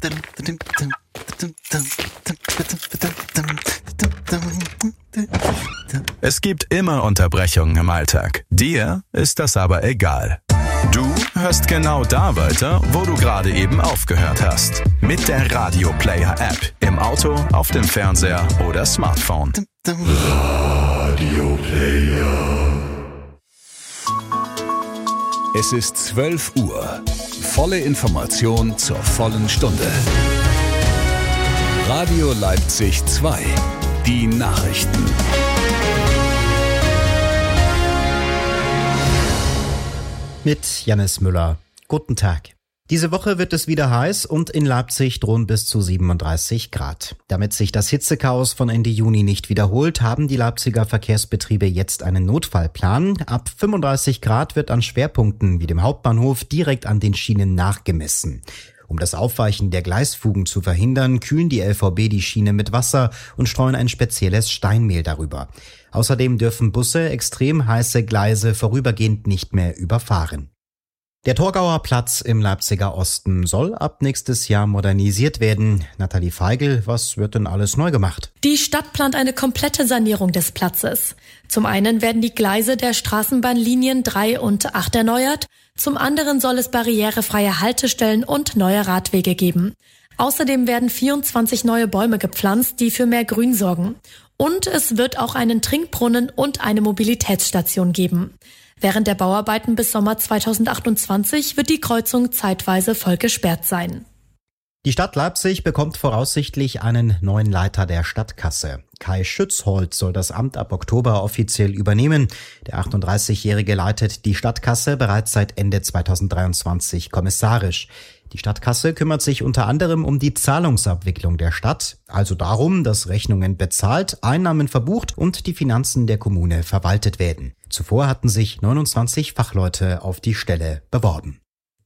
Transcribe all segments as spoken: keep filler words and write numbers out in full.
Es gibt immer Unterbrechungen im Alltag. Dir ist das aber egal. Du hörst genau da weiter, wo du gerade eben aufgehört hast. Mit der Radio Player App. Im Auto, auf dem Fernseher oder Smartphone. Radio Player. Es ist zwölf Uhr. Volle Information zur vollen Stunde. Radio Leipzig zwei. Die Nachrichten. Mit Jannis Müller. Guten Tag. Diese Woche wird es wieder heiß und in Leipzig drohen bis zu siebenunddreißig Grad. Damit sich das Hitzechaos von Ende Juni nicht wiederholt, haben die Leipziger Verkehrsbetriebe jetzt einen Notfallplan. Ab fünfunddreißig Grad wird an Schwerpunkten wie dem Hauptbahnhof direkt an den Schienen nachgemessen. Um das Aufweichen der Gleisfugen zu verhindern, kühlen die L V B die Schiene mit Wasser und streuen ein spezielles Steinmehl darüber. Außerdem dürfen Busse extrem heiße Gleise vorübergehend nicht mehr überfahren. Der Torgauer Platz im Leipziger Osten soll ab nächstes Jahr modernisiert werden. Nathalie Feigl, was wird denn alles neu gemacht? Die Stadt plant eine komplette Sanierung des Platzes. Zum einen werden die Gleise der Straßenbahnlinien drei und acht erneuert. Zum anderen soll es barrierefreie Haltestellen und neue Radwege geben. Außerdem werden vierundzwanzig neue Bäume gepflanzt, die für mehr Grün sorgen. Und es wird auch einen Trinkbrunnen und eine Mobilitätsstation geben. Während der Bauarbeiten bis Sommer zweitausendachtundzwanzig wird die Kreuzung zeitweise voll gesperrt sein. Die Stadt Leipzig bekommt voraussichtlich einen neuen Leiter der Stadtkasse. Kai Schützhold soll das Amt ab Oktober offiziell übernehmen. Der achtunddreißigjährige leitet die Stadtkasse bereits seit Ende zweitausenddreiundzwanzig kommissarisch. Die Stadtkasse kümmert sich unter anderem um die Zahlungsabwicklung der Stadt, also darum, dass Rechnungen bezahlt, Einnahmen verbucht und die Finanzen der Kommune verwaltet werden. Zuvor hatten sich neunundzwanzig Fachleute auf die Stelle beworben.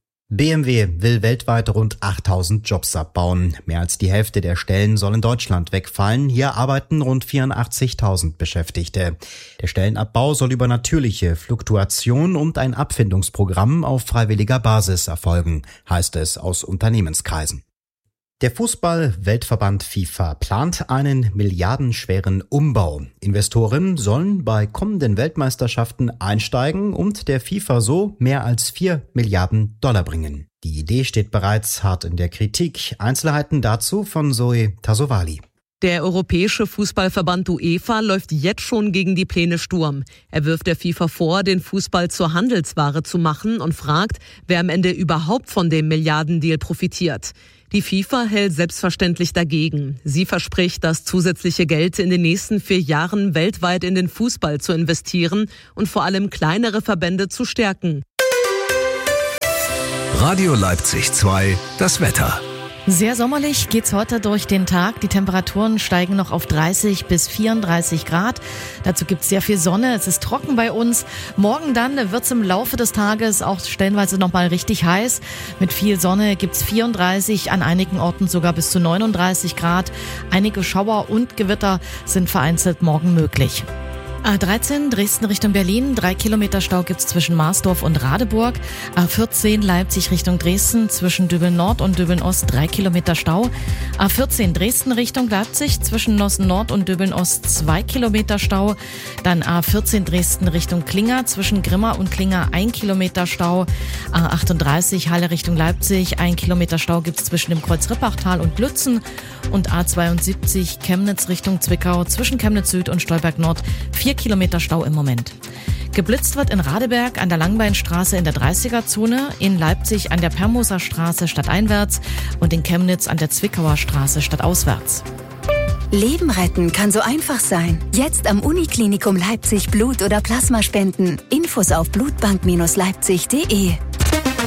B M W will weltweit rund achttausend Jobs abbauen. Mehr als die Hälfte der Stellen soll in Deutschland wegfallen. Hier arbeiten rund vierundachtzigtausend Beschäftigte. Der Stellenabbau soll über natürliche Fluktuation und ein Abfindungsprogramm auf freiwilliger Basis erfolgen, heißt es aus Unternehmenskreisen. Der Fußball-Weltverband FIFA plant einen milliardenschweren Umbau. Investoren sollen bei kommenden Weltmeisterschaften einsteigen und der FIFA so mehr als vier Milliarden Dollar bringen. Die Idee steht bereits hart in der Kritik. Einzelheiten dazu von Zoe Tasovali. Der Europäische Fußballverband UEFA läuft jetzt schon gegen die Pläne Sturm. Er wirft der FIFA vor, den Fußball zur Handelsware zu machen und fragt, wer am Ende überhaupt von dem Milliardendeal profitiert. Die FIFA hält selbstverständlich dagegen. Sie verspricht, das zusätzliche Geld in den nächsten vier Jahren weltweit in den Fußball zu investieren und vor allem kleinere Verbände zu stärken. Radio Leipzig zwei, das Wetter. Sehr sommerlich geht's heute durch den Tag. Die Temperaturen steigen noch auf dreißig bis vierunddreißig Grad. Dazu gibt's sehr viel Sonne. Es ist trocken bei uns. Morgen dann wird's im Laufe des Tages auch stellenweise noch mal richtig heiß. Mit viel Sonne gibt's vierunddreißig, an einigen Orten sogar bis zu neununddreißig Grad. Einige Schauer und Gewitter sind vereinzelt morgen möglich. A dreizehn Dresden Richtung Berlin, drei Kilometer Stau gibt's zwischen Marsdorf und Radeburg. A vierzehn Leipzig Richtung Dresden, zwischen Döbeln Nord und Döbeln Ost, drei Kilometer Stau. A vierzehn Dresden Richtung Leipzig, zwischen Nossen Nord und Döbeln Ost, zwei Kilometer Stau. Dann A vierzehn Dresden Richtung Klinger, zwischen Grimma und Klinger, ein Kilometer Stau. A achtunddreißig Halle Richtung Leipzig, ein Kilometer Stau gibt's zwischen dem Kreuz Rippachtal und Lützen. Und A zweiundsiebzig Chemnitz Richtung Zwickau, zwischen Chemnitz Süd und Stolberg Nord, vier Kilometer Stau im Moment. Geblitzt wird in Radeberg an der Langbeinstraße in der dreißiger-Zone, in Leipzig an der Permoser Straße stadteinwärts und in Chemnitz an der Zwickauer Straße stadtauswärts. Leben retten kann so einfach sein. Jetzt am Uniklinikum Leipzig Blut oder Plasma spenden. Infos auf blutbank Bindestrich leipzig punkt de.